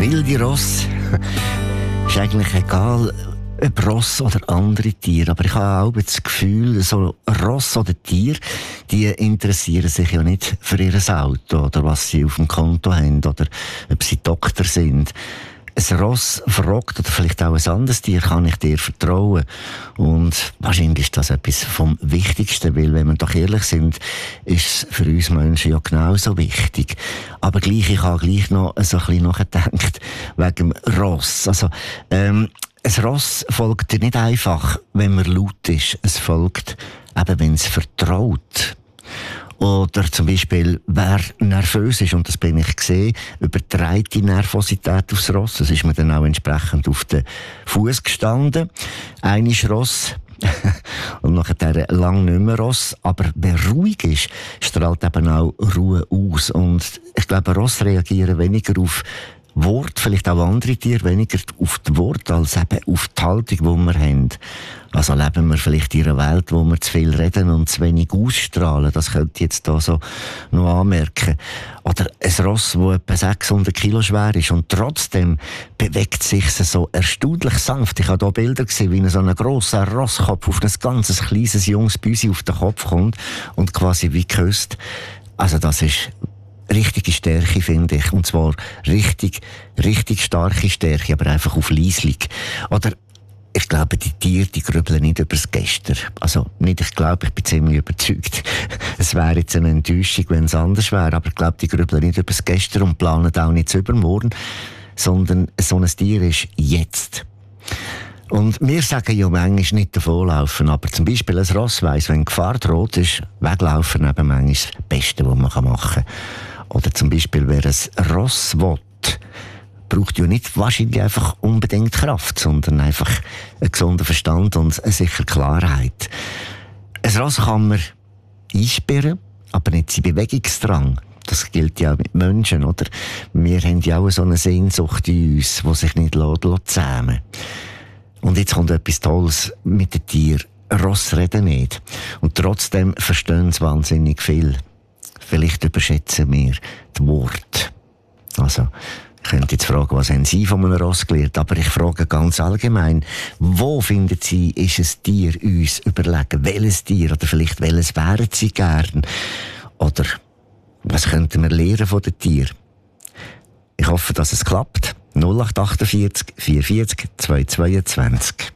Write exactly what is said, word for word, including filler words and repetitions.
wilde Ross. Ist eigentlich egal, ob Ross oder andere Tiere. Aber ich habe auch das Gefühl, so Ross oder Tiere, die interessieren sich ja nicht für ihr Auto oder was sie auf dem Konto haben oder ob sie Doktor sind. Ein Ross fragt, oder vielleicht auch ein anderes Tier, kann ich dir vertrauen? Und wahrscheinlich ist das etwas vom Wichtigsten, weil, wenn wir doch ehrlich sind, ist es für uns Menschen ja genauso wichtig. Aber gleich, ich habe gleich noch so ein bisschen nachgedacht, wegen dem Ross. Also, ähm, ein Ross folgt dir nicht einfach, wenn man laut ist. Es folgt eben, wenn es vertraut. Oder zum Beispiel, wer nervös ist, und das bin ich gesehen, überträgt die Nervosität aufs Ross. Das ist mir dann auch entsprechend auf den Fuß gestanden. Ein ist Ross. Und nachher lang nicht mehr Ross. Aber wer ruhig ist, strahlt eben auch Ruhe aus. Und ich glaube, Ross reagieren weniger auf Wort, vielleicht auch andere Tiere, weniger auf das Wort als eben auf die Haltung, die wir haben. Also leben wir vielleicht in einer Welt, wo wir zu viel reden und zu wenig ausstrahlen. Das könnte ich jetzt hier so noch anmerken. Oder ein Ross, das etwa sechshundert Kilo schwer ist und trotzdem bewegt sich so erstaunlich sanft. Ich habe hier Bilder gesehen, wie so ein grosser Rosskopf auf ein ganzes kleines junges Büsi auf den Kopf kommt und quasi wie geküsst. Also das ist richtige Stärke, finde ich. Und zwar richtig, richtig starke Stärke, aber einfach auf leislich. Oder ich glaube, die Tiere, die grübeln nicht über das Gestern. Also nicht, ich glaube, ich bin ziemlich überzeugt. Es wäre jetzt eine Enttäuschung, wenn es anders wäre. Aber ich glaube, die grübeln nicht über das Gestern und planen auch nicht das Übermorgen. Sondern so ein Tier ist jetzt. Und wir sagen ja manchmal nicht davonlaufen, aber zum Beispiel ein Ross weiss, wenn Gefahr droht ist, weglaufen eben manchmal das Beste, was man machen kann. Oder zum Beispiel, wer ein Ross will, braucht ja nicht wahrscheinlich einfach unbedingt Kraft, sondern einfach einen gesunden Verstand und eine sichere Klarheit. Ein Ross kann man einsperren, aber nicht sein Bewegungsdrang. Das gilt ja auch mit Menschen, oder? Wir haben ja auch so eine Sehnsucht in uns, die sich nicht zähmen lässt. Und jetzt kommt etwas Tolles mit den Tieren. Ross reden nicht. Und trotzdem verstehen sie wahnsinnig viel. Vielleicht überschätzen wir die Worte. Also, ich könnte jetzt fragen, was haben Sie von einem Ross gelernt? Aber ich frage ganz allgemein, wo finden Sie, ist ein Tier uns überlegen? Welches Tier? Oder vielleicht welches wären Sie gern? Oder was könnten wir lernen von den Tieren? Ich hoffe, dass es klappt. null acht acht vier vier vier vier zwei zwei zwei